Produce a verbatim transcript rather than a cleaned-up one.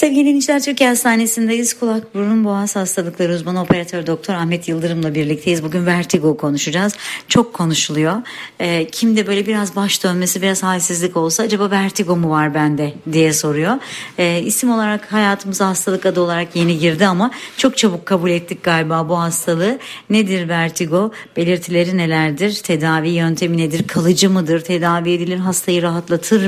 Sevgili dinleyiciler, Türkiye Hastanesi'ndeyiz. Kulak, burun, boğaz hastalıkları uzmanı operatör doktor Ahmet Yıldırım'la birlikteyiz. Bugün vertigo konuşacağız. Çok konuşuluyor. E, kimde böyle biraz baş dönmesi, biraz halsizlik olsa acaba vertigo mu var bende diye soruyor. E, isim olarak hayatımıza hastalık adı olarak yeni girdi ama çok çabuk kabul ettik galiba bu hastalığı. Nedir vertigo? Belirtileri nelerdir? Tedavi yöntemi nedir? Kalıcı mıdır? Tedavi edilir, hastayı rahatlatır